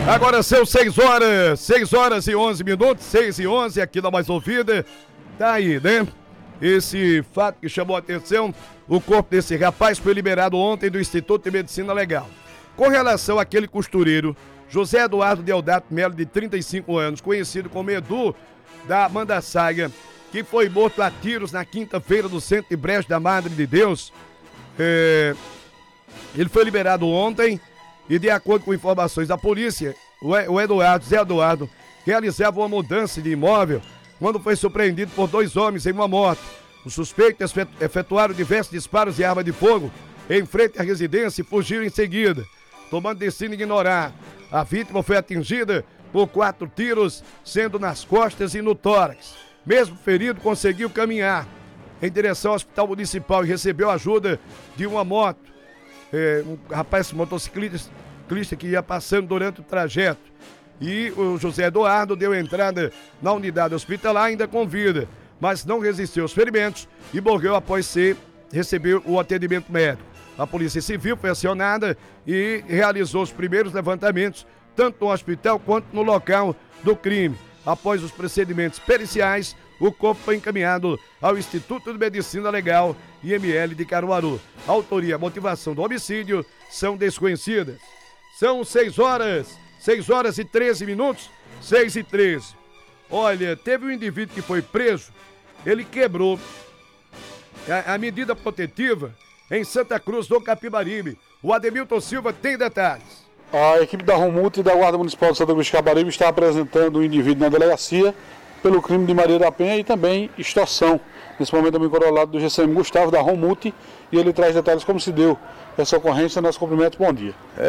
Agora são 6 horas e 11 minutos, 6 e 11, aqui na Mais Ouvida. Tá aí, né? Esse fato que chamou a atenção, o corpo desse rapaz foi liberado ontem do Instituto de Medicina Legal. Com relação àquele costureiro, José Eduardo Deodato Melo, de 35 anos, conhecido como Edu da Mandaçaia, que foi morto a tiros na quinta-feira no centro de Brejo da Madre de Deus. Ele foi liberado ontem e, de acordo com informações da polícia, Zé Eduardo, realizava uma mudança de imóvel quando foi surpreendido por 2 homens em uma moto. Os suspeitos efetuaram diversos disparos de arma de fogo em frente à residência e fugiram em seguida, tomando destino ignorar. A vítima foi atingida por 4 tiros, sendo nas costas e no tórax. Mesmo ferido, conseguiu caminhar em direção ao hospital municipal e recebeu ajuda de uma moto. Um rapaz motociclista que ia passando durante o trajeto. E o José Eduardo deu entrada na unidade hospitalar ainda com vida, mas não resistiu aos ferimentos e morreu após receber o atendimento médico. A Polícia Civil foi acionada e realizou os primeiros levantamentos, tanto no hospital quanto no local do crime. Após os procedimentos periciais, o corpo foi encaminhado ao Instituto de Medicina Legal, IML de Caruaru. A autoria e a motivação do homicídio são desconhecidas. São 6 horas e 13 minutos, 6 e 13. Olha, teve um indivíduo que foi preso, ele quebrou a medida protetiva em Santa Cruz do Capibaribe. O Ademilton Silva tem detalhes. A equipe da Romulta e da Guarda Municipal de Santa Cruz do Capibaribe está apresentando o indivíduo na delegacia pelo crime de Maria da Penha e também extorsão. Nesse momento também corolado do GCM Gustavo da Romulta, e ele traz detalhes como se deu essa ocorrência. Nosso cumprimento, bom dia.